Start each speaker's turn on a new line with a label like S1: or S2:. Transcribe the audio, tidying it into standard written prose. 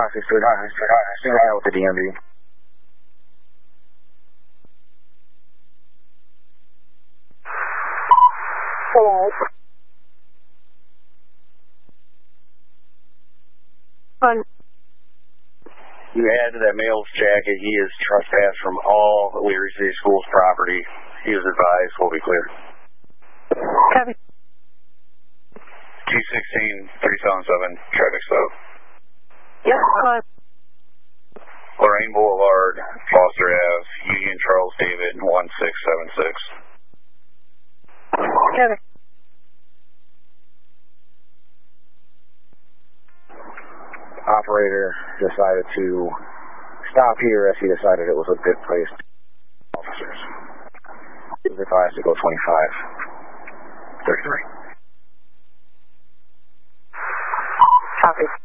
S1: 563, hi with the DMV.
S2: Hello.
S1: You add to that male's jacket, he is trespassed from all Leary City Schools property. He was advised, will be clear.
S2: Copy.
S1: T16, 377, traffic stop.
S2: Yep,
S1: Lorraine Boulevard, Foster Ave, Union Charles David, 1676.
S2: Copy.
S1: Operator decided to stop here as he decided it was a good place. Officers. He was advised to go 25. 33.
S2: Copy.